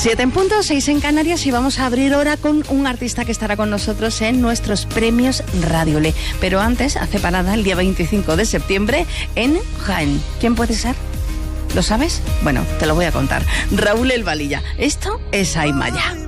7 en punto, 6 en Canarias, y vamos a abrir hora con un artista que estará con nosotros en nuestros premios Radiole. Pero antes hace parada el día 25 de septiembre en Jaén. ¿Quién puede ser? ¿Lo sabes? Bueno, te lo voy a contar. Raúl El Valilla. Esto es Aymaya.